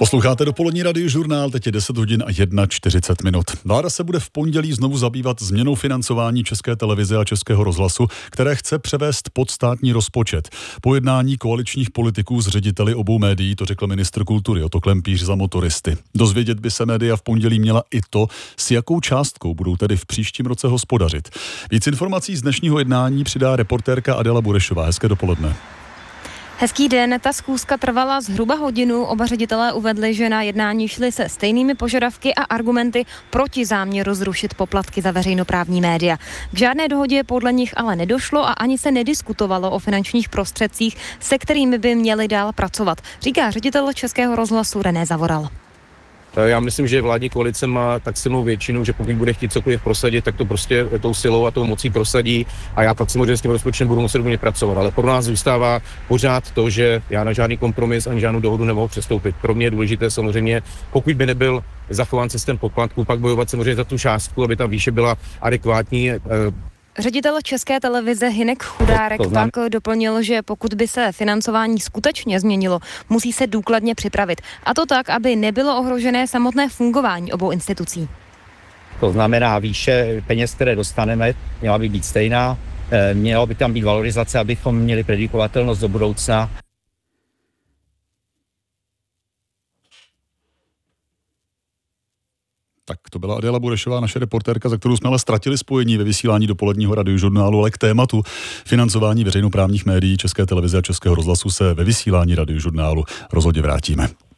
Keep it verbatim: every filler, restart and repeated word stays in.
Posloucháte dopolední radiožurnál, teď je deset hodin a čtyřicet jedna minut. Vláda se bude v pondělí znovu zabývat změnou financování České televize a Českého rozhlasu, které chce převést pod státní rozpočet. Po jednání koaličních politiků s řediteli obou médií, to řekl ministr kultury Otto Klempíř za Motoristy. Dozvědět by se média v pondělí měla i to, s jakou částkou budou tedy v příštím roce hospodařit. Víc informací z dnešního jednání přidá reportérka Adela Burešová. Hezké dopoledne. Hezký den, ta schůzka trvala zhruba hodinu, oba ředitelé uvedli, že na jednání šli se stejnými požadavky a argumenty proti záměru zrušit poplatky za veřejnoprávní média. K žádné dohodě podle nich ale nedošlo a ani se nediskutovalo o finančních prostředcích, se kterými by měli dál pracovat, říká ředitel Českého rozhlasu René Zavoral. Já myslím, že vládní koalice má tak silnou většinu, že pokud bude chtít cokoliv prosadit, tak to prostě tou silou a tou mocí prosadí a já pak samozřejmě s tím rozpočtem budu muset umět pracovat. Ale pro nás zůstává pořád to, že já na žádný kompromis ani žádnou dohodu nemohu přestoupit. Pro mě je důležité samozřejmě, pokud by nebyl zachován systém poplatků, pak bojovat samozřejmě za tu částku, aby ta výše byla adekvátní. Ředitel České televize Hynek Chudárek pak doplnil, že pokud by se financování skutečně změnilo, musí se důkladně připravit. A to tak, aby nebylo ohrožené samotné fungování obou institucí. To znamená, výše peněz, které dostaneme, měla by být stejná, měla by tam být valorizace, abychom měli predikovatelnost do budoucna. Tak to byla Adela Burešová, naše reportérka, za kterou jsme ale ztratili spojení ve vysílání dopoledního radiožurnálu, ale k tématu financování veřejnoprávních médií České televize a Českého rozhlasu se ve vysílání radiožurnálu rozhodně vrátíme.